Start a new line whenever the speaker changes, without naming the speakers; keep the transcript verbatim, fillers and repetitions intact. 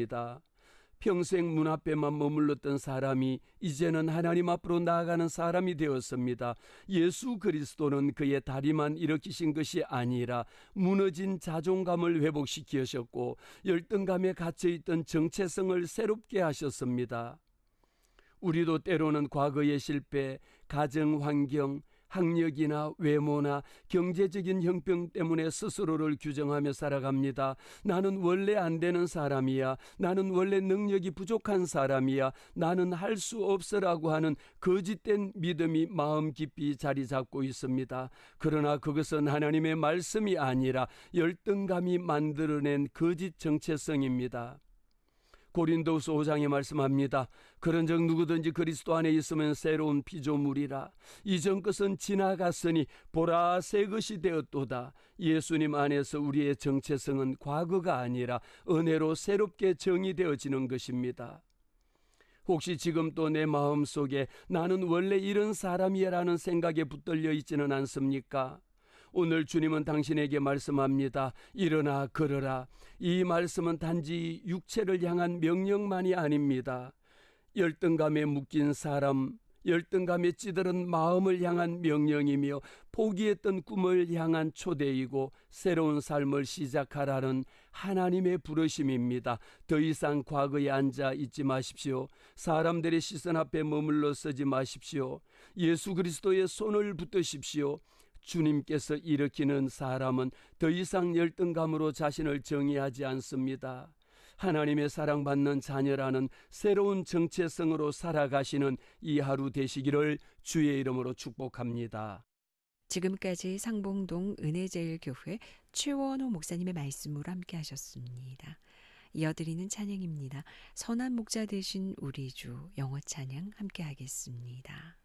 되었습니다. 평생 문 앞에만 머물렀던 사람이 이제는 하나님 앞으로 나아가는 사람이 되었습니다. 예수 그리스도는 그의 다리만 일으키신 것이 아니라 무너진 자존감을 회복시키셨고 열등감에 갇혀있던 정체성을 새롭게 하셨습니다. 우리도 때로는 과거의 실패, 가정 환경, 학력이나 외모나 경제적인 형편 때문에 스스로를 규정하며 살아갑니다. 나는 원래 안 되는 사람이야. 나는 원래 능력이 부족한 사람이야. 나는 할 수 없어라고 하는 거짓된 믿음이 마음 깊이 자리 잡고 있습니다. 그러나 그것은 하나님의 말씀이 아니라 열등감이 만들어낸 거짓 정체성입니다. 고린도후서 오 장에 말씀합니다. 그런즉 누구든지 그리스도 안에 있으면 새로운 피조물이라. 이전 것은 지나갔으니 보라 새 것이 되었도다. 예수님 안에서 우리의 정체성은 과거가 아니라 은혜로 새롭게 정의되어지는 것입니다. 혹시 지금 또 내 마음속에 나는 원래 이런 사람이야 라는 생각에 붙들려 있지는 않습니까? 오늘 주님은 당신에게 말씀합니다. 일어나 걸어라. 이 말씀은 단지 육체를 향한 명령만이 아닙니다. 열등감에 묶인 사람, 열등감에 찌들은 마음을 향한 명령이며 포기했던 꿈을 향한 초대이고 새로운 삶을 시작하라는 하나님의 부르심입니다. 더 이상 과거에 앉아 있지 마십시오. 사람들의 시선 앞에 머물러 서지 마십시오. 예수 그리스도의 손을 붙드십시오. 주님께서 일으키는 사람은 더 이상 열등감으로 자신을 정의하지 않습니다. 하나님의 사랑받는 자녀라는 새로운 정체성으로 살아가시는 이 하루 되시기를 주의 이름으로 축복합니다.
지금까지 상봉동 은혜제일교회 최원호 목사님의 말씀으로 함께 하셨습니다. 이어드리는 찬양입니다. 선한 목자 되신 우리 주 영어 찬양 함께 하겠습니다.